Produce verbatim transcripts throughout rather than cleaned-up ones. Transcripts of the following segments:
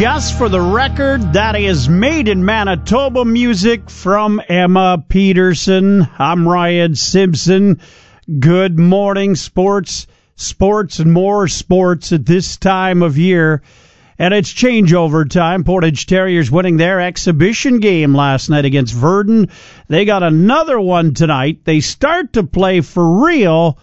Just for the record, that is Made in Manitoba music from Emma Peterson. I'm Ryan Simpson. Good morning, sports, sports, and more sports at this time of year. And it's changeover time. Portage Terriers winning their exhibition game last night against Verdun. They got another one tonight. They start to play for real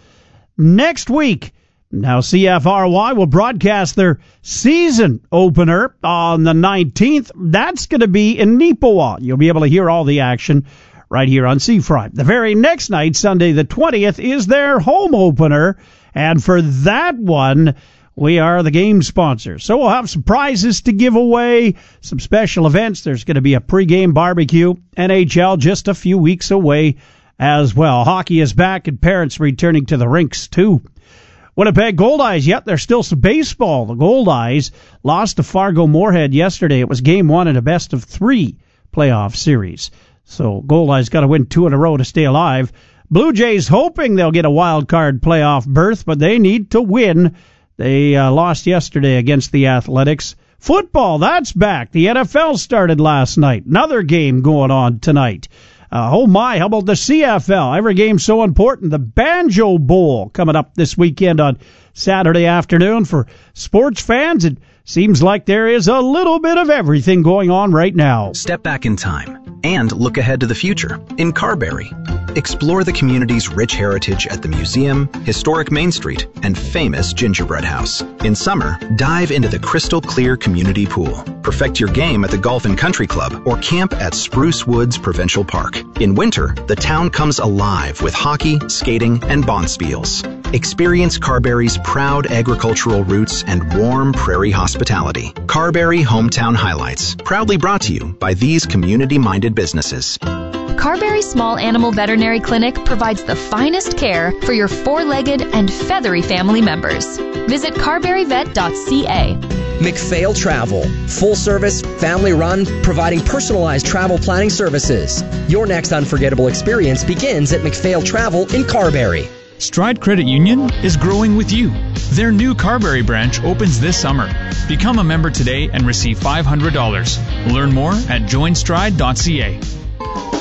next week. Now, C F R Y will broadcast their season opener on the nineteenth. That's going to be in Neepawa. You'll be able to hear all the action right here on C F R Y. The very next night, Sunday the twentieth, is their home opener. And for that one, we are the game sponsor. So we'll have some prizes to give away, some special events. There's going to be a pregame barbecue. N H L just a few weeks away as well. Hockey is back and parents returning to the rinks too. Winnipeg Goldeyes, yet there's still some baseball. The Goldeyes lost to Fargo Moorhead yesterday. It was game one in a best of three playoff series. So Goldeyes got to win two in a row to stay alive. Blue Jays hoping they'll get a wild card playoff berth, but they need to win. They uh, lost yesterday against the Athletics. Football, that's back. The N F L started last night. Another game going on tonight. Uh, oh my, how about the C F L? Every game's so important. The Banjo Bowl coming up this weekend on Saturday afternoon. For sports fans, it seems like there is a little bit of everything going on right now. Step back in time and look ahead to the future in Carberry. Explore the community's rich heritage at the museum, historic Main Street, and famous gingerbread house. In summer, dive into the crystal clear community pool. Perfect your game at the Golf and Country Club or camp at Spruce Woods Provincial Park. In winter, the town comes alive with hockey, skating, and bonspiels. Experience Carberry's proud agricultural roots and warm prairie hospitality. Carberry Hometown Highlights, proudly brought to you by these community-minded businesses. Carberry Small Animal Veterinary Clinic provides the finest care for your four-legged and feathery family members. Visit carberry vet dot c a. McPhail Travel, full service, family run, providing personalized travel planning services. Your next unforgettable experience begins at McPhail Travel in Carberry. Stride Credit Union is growing with you. Their new Carberry branch opens this summer. Become a member today and receive five hundred dollars. Learn more at join stride dot c a.